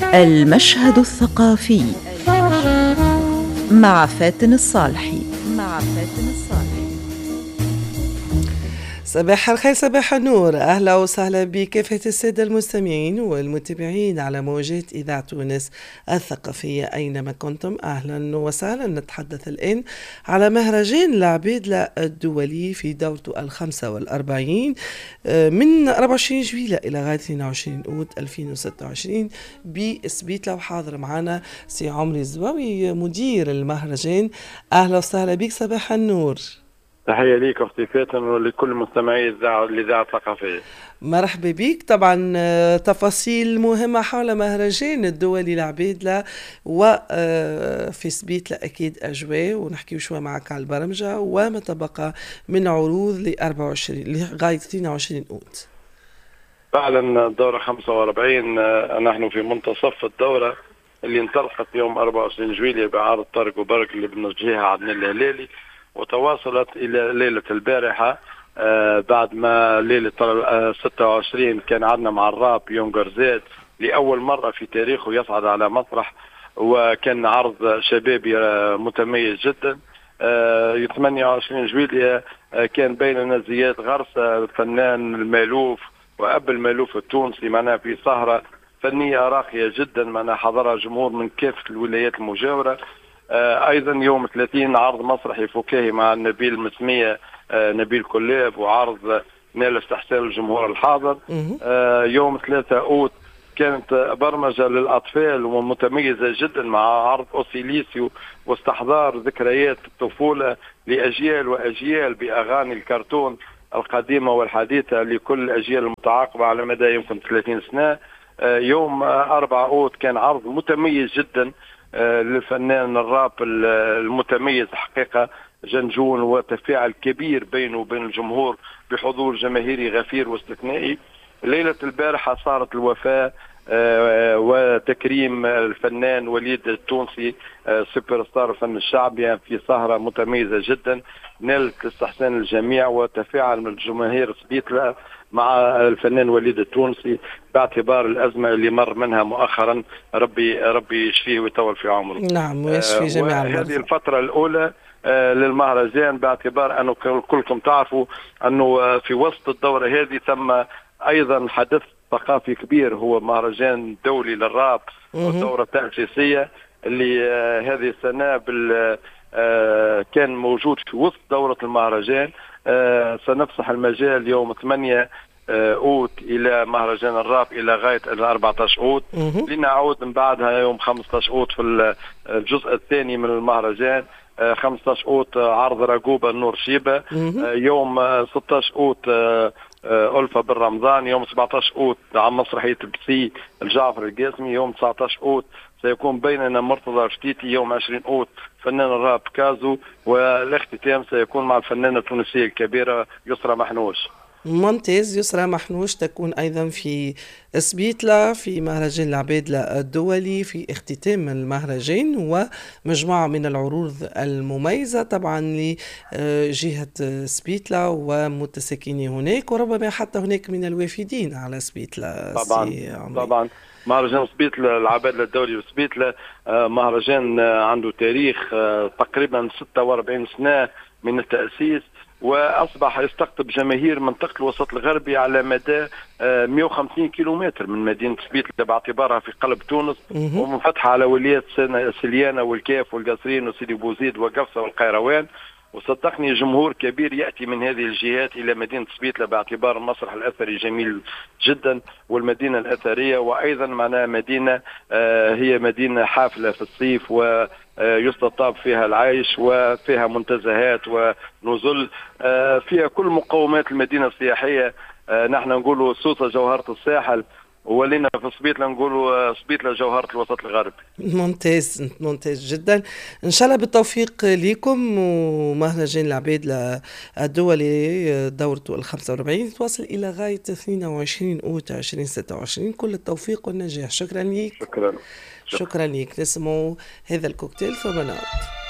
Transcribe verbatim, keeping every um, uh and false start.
المشهد الثقافي مع فاتن الصالحي مع فاتن الصالحي. صباح الخير، صباح النور، أهلا وسهلا بكافة السادة المستمعين والمتابعين على موجات إذاعة تونس الثقافية أينما كنتم. أهلا وسهلا. نتحدث الآن على مهرجان العبادلة الدولي في دورته الخمسة والأربعين من أربعة وعشرين جويلة إلى غاية اثنين وعشرين أوت ألفين وستة وعشرين بسبيتلة. وحاضر معنا سي عمري الزواوي مدير المهرجان. أهلا وسهلا بك، صباح النور. تحية ليك أختي فاتن ولكل مستمعي الإذاعة الثقافية. مرحبا بك. طبعا تفاصيل مهمة حول مهرجان الدولي العبادلة وفي سبيتلة أكيد أجواء، ونحكي شوي معك على البرمجة وما تبقى من عروض ل أربعة وعشرين لغاية اثنين وعشرين أوت. فعلا الدورة خمسة وأربعين نحن في منتصف الدورة اللي انطلقت يوم أربعة وعشرين جويلية بعرض طارق وبرق اللي بنوجهها عدن الهلالي، وتواصلت إلى ليلة البارحة آه بعد ما ليلة آه ستة وعشرين كان عندنا مع الراب يوم قرزات لأول مرة في تاريخه يصعد على مسرح، وكان عرض شبابي آه متميز جدا. آه ثمانية وعشرين جويلية آه كان بيننا زياد غرسة الفنان المالوف وأب المالوف التونسي، معنا في سهرة فنية راقية جدا، معنا حضرها جمهور من كافة الولايات المجاورة. آه ايضا يوم ثلاثين عرض مسرحي فكاهي مع نبيل مسمية آه نبيل كلاب، وعرض نال استحسان الجمهور الحاضر. آه يوم ثلاثة اوت كانت برمجة للأطفال ومتميزة جدا مع عرض أوسيليسيو واستحضار ذكريات الطفولة لأجيال وأجيال بأغاني الكرتون القديمة والحديثة لكل الأجيال المتعاقبة على مدى يمكن ثلاثين سنة. آه يوم أربعة اوت كان عرض متميز جدا آه للفنان الراب المتميز حقيقة جنجون، وتفاعل كبير بينه وبين الجمهور بحضور جماهيري غفير واستثنائي. ليلة البارحة صارت الوفاة آه وتكريم الفنان وليد التونسي آه سوبر ستار الفن الشعبي في سهرة متميزة جدا نالت استحسان الجميع وتفاعل من الجماهير سبيتلة مع الفنان وليد التونسي باعتبار الأزمة اللي مر منها مؤخرا. ربي ربي يشفيه ويطول في عمره. نعم، ويشفي جميع المرضى. هذه الفترة الأولى آه للمهرجان باعتبار أنه كلكم تعرفوا أنه آه في وسط الدورة هذه ثم أيضا حدث ثقافي كبير هو مهرجان دولي للراب والدورة التأسيسية اللي آه هذه السنة بال آه كان موجود في وسط دورة المهرجان. آه سنفسح المجال يوم ثمانية آه أوت إلى مهرجان الراب إلى غاية أربعة عشر أوت، لنعود من بعدها يوم خمسة عشر أوت في الجزء الثاني من المهرجان. آه خمسة عشر أوت عرض راجوبة النور شيبة. آه يوم آه ستة عشر أوت آه ألفة بالرمضان. يوم سبعة عشر أوت عن مسرحية بسي الجعفر القاسمي. يوم تسعة عشر أوت سيكون بيننا مرتضى الفتيتي. يوم عشرين أوت فنان الراب كازو، والاختتام سيكون مع الفنانة التونسية الكبيرة يسرى محنوش. ممتاز. يسرى محنوش تكون أيضا في سبيتلة في مهرجان العبادلة الدولي في اختتام المهرجان، ومجموعة من العروض المميزة طبعا لجهة سبيتلة ومتساكنين هناك، وربما حتى هناك من الوافدين على سبيتلة. طبعا طبعا مهرجان سبيتلة العبادلة الدولي وسبيتلة مهرجان عنده تاريخ تقريبا ستة وأربعين سنة من التأسيس، وأصبح يستقطب جماهير منطقة الوسط الغربي على مدى مئة وخمسين كيلومتر من مدينة سبيتلة باعتبارها في قلب تونس، ومنفتحة على ولايات سليانة والكاف والقصرين وسيدي بوزيد وقفصة والقيروان. وصدقني جمهور كبير يأتي من هذه الجهات إلى مدينة سبيتلة باعتبار المسرح الأثري جميل جدا والمدينة الأثرية، وأيضا معناها مدينة آه هي مدينة حافلة في الصيف ويستطاب فيها العيش وفيها منتزهات ونزل آه فيها كل مقومات المدينة السياحية. آه نحن نقولوا سوسة جوهرة الساحل، ولينا في سبيتلة نقولوا سبيتلة جوهرة الوسط الغربي. ممتاز ممتاز جدا. ان شاء الله بالتوفيق لكم، ومهرجان العبادلة الدولي دورته الخمسة وأربعين تواصل الى غاية اثنين وعشرين اوت ألفين وستة وعشرين. كل التوفيق والنجاح. شكرا لك. شكرا شكرا لك. نسمعوا هذا الكوكتيل ثم نعود.